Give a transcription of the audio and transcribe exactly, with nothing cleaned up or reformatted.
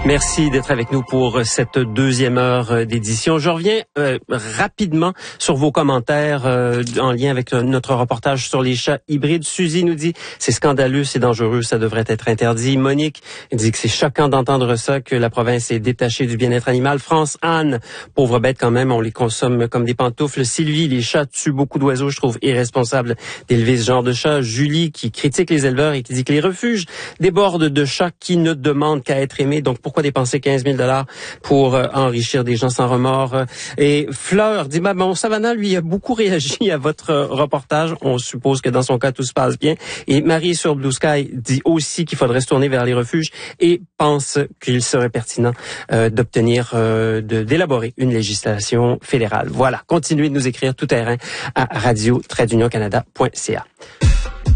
Merci d'être avec nous pour cette deuxième heure d'édition. Je reviens euh, rapidement sur vos commentaires euh, en lien avec notre reportage sur les chats hybrides. Suzy nous dit « C'est scandaleux, c'est dangereux, ça devrait être interdit ». Monique dit que c'est choquant d'entendre ça, que la province est détachée du bien-être animal. France Anne, pauvre bête quand même, on les consomme comme des pantoufles. Sylvie, les chats tuent beaucoup d'oiseaux, je trouve irresponsable d'élever ce genre de chat. Julie qui critique les éleveurs et qui dit que les refuges débordent de chats qui ne demandent qu'à être aimés. Donc pourquoi dépenser quinze mille dollars pour euh, enrichir des gens sans remords? Et Fleur dit, bah, bon, Savannah, lui, a beaucoup réagi à votre euh, reportage. On suppose que dans son cas, tout se passe bien. Et Marie sur Blue Sky dit aussi qu'il faudrait se tourner vers les refuges et pense qu'il serait pertinent euh, d'obtenir, euh, de, d'élaborer une législation fédérale. Voilà. Continuez de nous écrire tout terrain à radio tiret union canada point c a.